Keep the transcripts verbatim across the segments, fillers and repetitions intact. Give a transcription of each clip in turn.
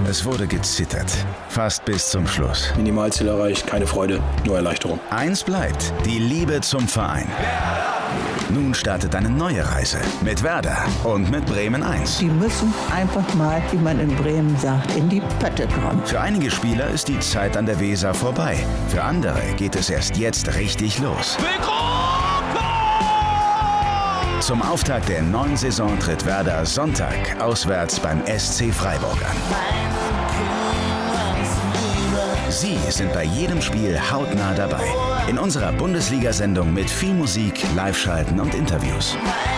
Es wurde gezittert. Fast bis zum Schluss. Minimalziel erreicht, keine Freude, nur Erleichterung. Eins bleibt: die Liebe zum Verein. Nun startet eine neue Reise mit Werder und mit Bremen eins. Die müssen einfach mal, wie man in Bremen sagt, in die Pötte kommen. Für einige Spieler ist die Zeit an der Weser vorbei. Für andere geht es erst jetzt richtig los. Zum Auftakt der neuen Saison tritt Werder Sonntag auswärts beim S C Freiburg an. Sie sind bei jedem Spiel hautnah dabei. In unserer Bundesliga-Sendung mit viel Musik, Live-Schalten und Interviews.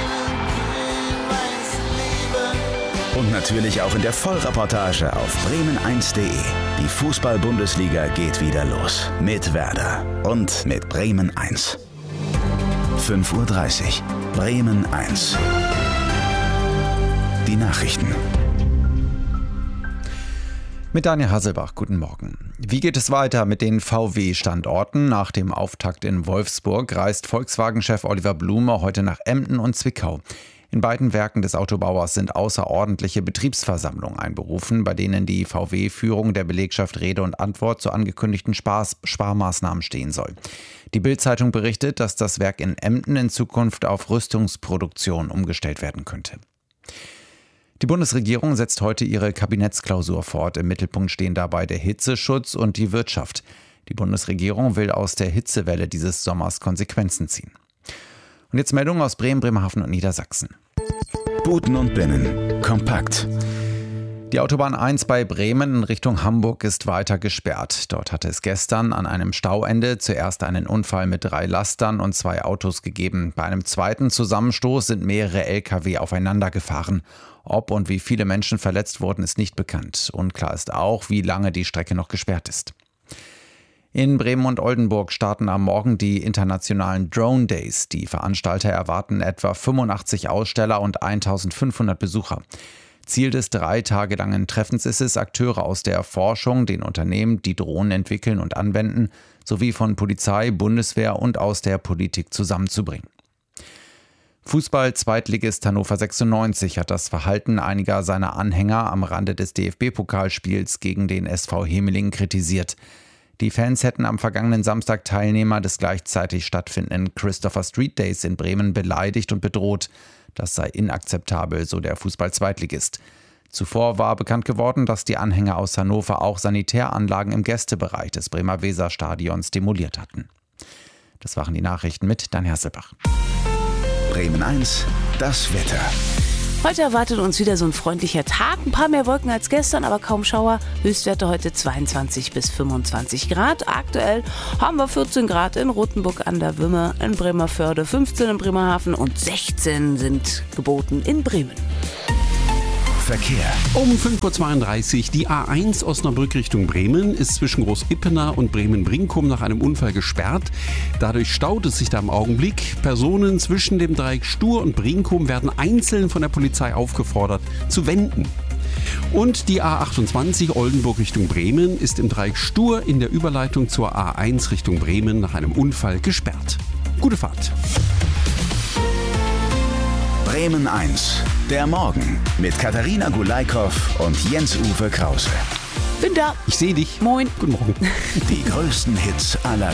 Und natürlich auch in der Vollreportage auf bremen eins punkt de. Die Fußball-Bundesliga geht wieder los. Mit Werder und mit Bremen eins. fünf Uhr dreißig. Bremen eins. Die Nachrichten. Mit Daniel Hasselbach, guten Morgen. Wie geht es weiter mit den V W-Standorten? Nach dem Auftakt in Wolfsburg reist Volkswagen-Chef Oliver Blume heute nach Emden und Zwickau. In beiden Werken des Autobauers sind außerordentliche Betriebsversammlungen einberufen, bei denen die V W-Führung der Belegschaft Rede und Antwort zu angekündigten Spars- Sparmaßnahmen stehen soll. Die Bild-Zeitung berichtet, dass das Werk in Emden in Zukunft auf Rüstungsproduktion umgestellt werden könnte. Die Bundesregierung setzt heute ihre Kabinettsklausur fort. Im Mittelpunkt stehen dabei der Hitzeschutz und die Wirtschaft. Die Bundesregierung will aus der Hitzewelle dieses Sommers Konsequenzen ziehen. Und jetzt Meldungen aus Bremen, Bremerhaven und Niedersachsen. Buten und Binnen. Kompakt. Die Autobahn eins bei Bremen in Richtung Hamburg ist weiter gesperrt. Dort hatte es gestern an einem Stauende zuerst einen Unfall mit drei Lastern und zwei Autos gegeben. Bei einem zweiten Zusammenstoß sind mehrere L K W aufeinander gefahren. Ob und wie viele Menschen verletzt wurden, ist nicht bekannt. Unklar ist auch, wie lange die Strecke noch gesperrt ist. In Bremen und Oldenburg starten am Morgen die internationalen Drone Days. Die Veranstalter erwarten etwa fünfundachtzig Aussteller und eintausendfünfhundert Besucher. Ziel des drei Tage langen Treffens ist es, Akteure aus der Forschung, den Unternehmen, die Drohnen entwickeln und anwenden, sowie von Polizei, Bundeswehr und aus der Politik zusammenzubringen. Fußball-Zweitligist Hannover sechsundneunzig hat das Verhalten einiger seiner Anhänger am Rande des D F B-Pokalspiels gegen den S V Hemeling kritisiert. Die Fans hätten am vergangenen Samstag Teilnehmer des gleichzeitig stattfindenden Christopher Street Days in Bremen beleidigt und bedroht. Das sei inakzeptabel, so der Fußball-Zweitligist. Zuvor war bekannt geworden, dass die Anhänger aus Hannover auch Sanitäranlagen im Gästebereich des Bremer Weserstadions demoliert hatten. Das waren die Nachrichten mit Daniel Hasselbach. Bremen eins, das Wetter. Heute erwartet uns wieder so ein freundlicher Tag. Ein paar mehr Wolken als gestern, aber kaum Schauer. Höchstwerte heute zweiundzwanzig bis fünfundzwanzig Grad. Aktuell haben wir vierzehn Grad in Rothenburg an der Wümme, in Bremerförde, fünfzehn in Bremerhaven und sechzehn sind geboten in Bremen. Verkehr. Um fünf Uhr zweiunddreißig, die A eins Osnabrück Richtung Bremen ist zwischen Groß-Ippener und Bremen-Brinkum nach einem Unfall gesperrt. Dadurch staut es sich da im Augenblick. Personen zwischen dem Dreieck Stur und Brinkum werden einzeln von der Polizei aufgefordert zu wenden. Und die A achtundzwanzig Oldenburg Richtung Bremen ist im Dreieck Stur in der Überleitung zur A eins Richtung Bremen nach einem Unfall gesperrt. Gute Fahrt. Bremen eins, der Morgen mit Katharina Gulaikow und Jens-Uwe Krause. Bin da. Ich sehe dich. Moin. Guten Morgen. Die größten Hits aller